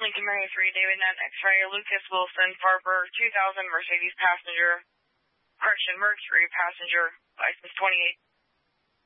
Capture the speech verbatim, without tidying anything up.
Lincoln Mary three, David Nunn, X-ray, Lucas Wilson, Farber, two thousand, Mercedes passenger, correction, Mercury passenger, license twenty-eight.